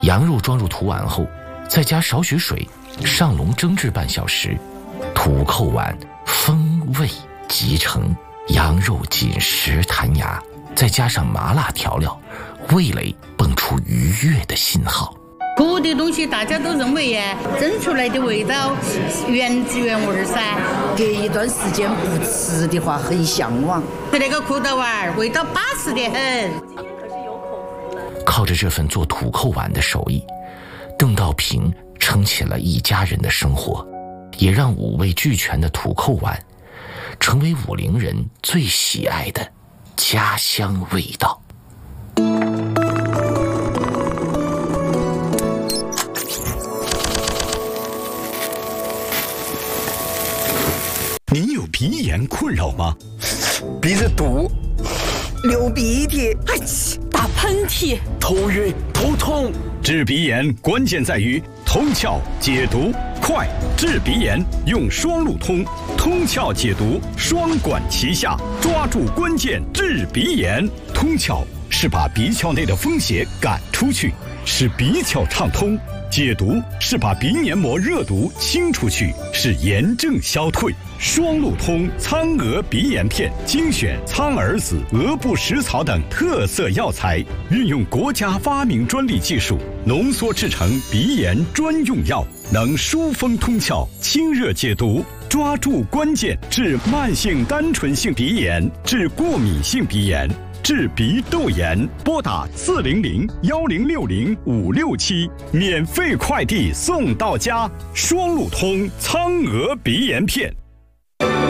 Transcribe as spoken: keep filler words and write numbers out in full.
羊肉装入土碗后，再加少许水，上笼蒸制半小时，土扣碗风味即成。羊肉紧实弹牙，再加上麻辣调料，味蕾蹦出愉悦的信号。 锅的东西大家都认为呀，蒸出来的味道原汁原味噻。 隔一段时间不吃的话，很向往。 那个裤头碗味道巴适得很。 靠着这份做土扣碗的手艺，邓道平撑起了一家人的生活，也让五味俱全的土扣碗成为武陵人最喜爱的家乡味道。 您有鼻炎困扰吗？ 鼻子堵， 流鼻涕， 哎，打喷嚏， 头晕头痛。 治鼻炎关键在于通窍解毒，快治鼻炎用双路通，通窍解毒双管齐下，抓住关键治鼻炎。通窍是把鼻窍内的风邪赶出去，使鼻窍畅通；解毒是把鼻黏膜热毒清出去，使炎症消退。双路通苍蛾鼻炎片精选苍耳子、鹅不食草等特色药材，运用国家发明专利技术浓缩制成鼻炎专用药，能疏风通窍、清热解毒，抓住关键治慢性单纯性鼻炎、治过敏性鼻炎、治鼻窦炎。拨打四零零幺零六零五六七，免费快递送到家。双路通苍蛾鼻炎片。